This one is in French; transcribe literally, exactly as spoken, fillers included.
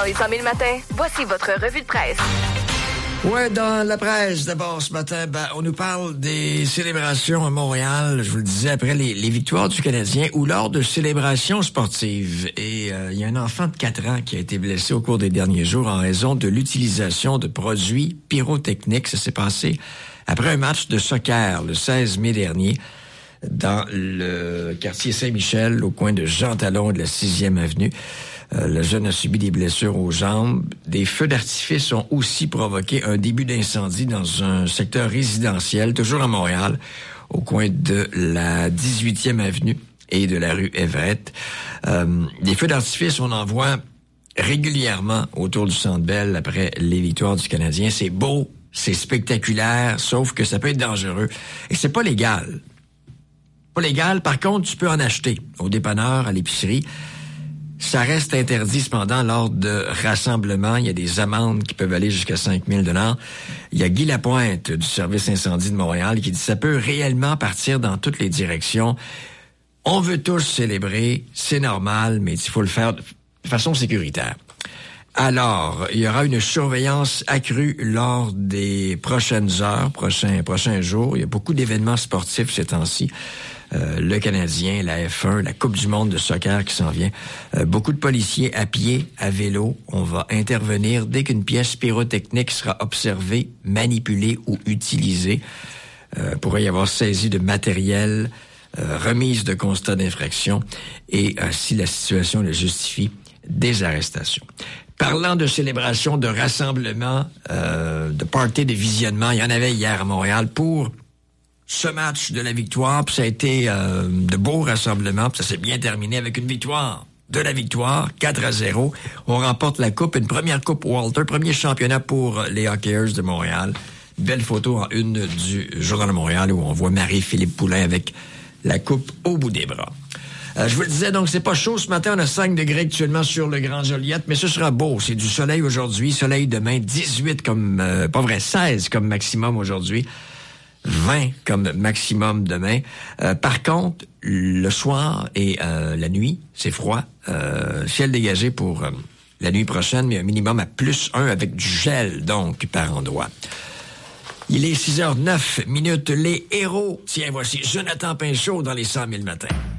Dans les cent mille matins, voici votre revue de presse. Ouais, dans la presse, d'abord, ce matin, ben, on nous parle des célébrations à Montréal, je vous le disais, après les, les victoires du Canadien ou lors de célébrations sportives. Et il euh, y a un enfant de quatre ans qui a été blessé au cours des derniers jours en raison de l'utilisation de produits pyrotechniques. Ça s'est passé après un match de soccer le seize mai dernier dans le quartier Saint-Michel, au coin de Jean Talon et de la sixième avenue. Euh, le jeune a subi des blessures aux jambes. Des feux d'artifice ont aussi provoqué un début d'incendie dans un secteur résidentiel, toujours à Montréal, au coin de la dix-huitième avenue et de la rue Everett. Euh, des feux d'artifice, on en voit régulièrement autour du Centre Bell après les victoires du Canadien. C'est beau, c'est spectaculaire, sauf que ça peut être dangereux. Et c'est pas légal. Pas légal, par contre, tu peux en acheter au dépanneur, à l'épicerie. Ça reste interdit cependant lors de rassemblements. Il y a des amendes qui peuvent aller jusqu'à cinq mille dollars. Il y a Guy Lapointe du service incendie de Montréal qui dit ça peut réellement partir dans toutes les directions. On veut tous célébrer, c'est normal, mais il faut le faire de façon sécuritaire. Alors, il y aura une surveillance accrue lors des prochaines heures, prochains, prochains jours. Il y a beaucoup d'événements sportifs ces temps-ci. Euh, le Canadien, la F un, la Coupe du monde de soccer qui s'en vient. Euh, beaucoup de policiers à pied, à vélo. On va intervenir dès qu'une pièce pyrotechnique sera observée, manipulée ou utilisée. Euh, pourrait y avoir saisie de matériel, euh, remise de constat d'infraction et, euh, si la situation le justifie, des arrestations. Parlant de célébration, de rassemblement, euh, de party, de visionnement, il y en avait hier à Montréal pour ce match de la victoire, puis ça a été euh, de beaux rassemblements, puis ça s'est bien terminé avec une victoire. De la victoire, quatre à zéro. On remporte la coupe, une première coupe Walter, premier championnat pour les Hockeyeurs de Montréal. Belle photo en une du Journal de Montréal où on voit Marie-Philippe Poulin avec la coupe au bout des bras. Euh, je vous le disais, donc c'est pas chaud ce matin, on a cinq degrés actuellement sur le Grand Joliette, mais ce sera beau, c'est du soleil aujourd'hui, soleil demain, dix-huit comme, euh, pas vrai, seize comme maximum aujourd'hui. vingt comme maximum demain. Euh, par contre, le soir et euh, la nuit, c'est froid. Euh, ciel dégagé pour euh, la nuit prochaine, mais un minimum à plus un avec du gel, donc, par endroit. Il est six heures neuf minutes. Les héros. Tiens, voici Jonathan Pinchot dans les cent mille matins.